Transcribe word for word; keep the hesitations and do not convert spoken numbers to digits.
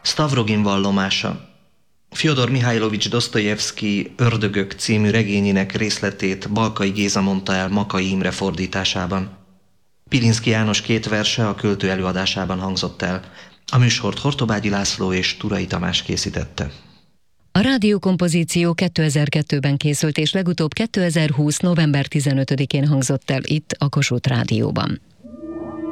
Stavrogin vallomása. Fjodor Mihajlovics Dosztojevszky Ördögök című regényének részletét Balkai Géza mondta el Makay Imre fordításában. Pilinszky János két verse a költő előadásában hangzott el. A műsort Hortobágyi László és Turai Tamás készítette. A rádiókompozíció kétezer-kettőben készült, és legutóbb kétezer-húsz. november tizenötödikén hangzott el itt a Kossuth Rádióban.